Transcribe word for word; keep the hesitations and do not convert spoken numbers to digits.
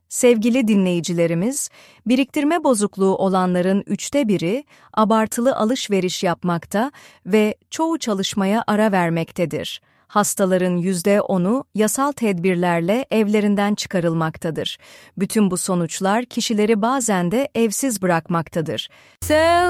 Sevgili dinleyicilerimiz, biriktirme bozukluğu olanların üçte biri abartılı alışveriş yapmakta ve çoğu çalışmaya ara vermektedir. Hastaların yüzde onu yasal tedbirlerle evlerinden çıkarılmaktadır. Bütün bu sonuçlar kişileri bazen de evsiz bırakmaktadır.